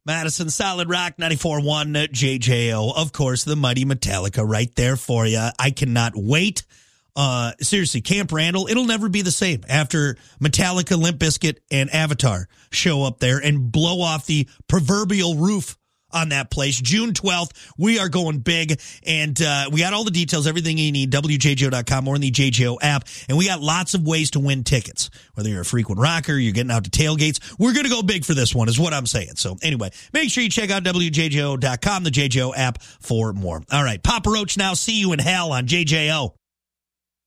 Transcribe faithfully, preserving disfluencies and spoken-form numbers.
Madison, Solid Rock, ninety-four point one J J O. Of course, the mighty Metallica right there for you. I cannot wait. Uh, seriously, Camp Randall, it'll never be the same after Metallica, Limp Bizkit, and Avatar show up there and blow off the proverbial roof on that place. June twelfth, we are going big, and uh, we got all the details, everything you need, W J J O dot com or in the J J O app, and we got lots of ways to win tickets. Whether you're a frequent rocker, you're getting out to tailgates, we're going to go big for this one is what I'm saying. So anyway, make sure you check out W J J O dot com, the J J O app for more. All right, Papa Roach now, see you in hell on J J O.